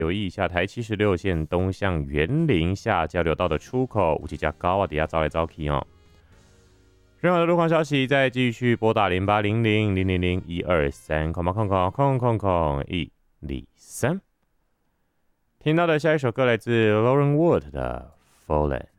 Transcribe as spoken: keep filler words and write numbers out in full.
留意一下台七十六线东向园林下交流道的出口，有几架高啊，底下走来走去哦。任何的路况消息，再继续拨打零八零零零零零一二三空空空空空空一二三。听到的下一首歌来自 Lauren Wood 的《Fallen》。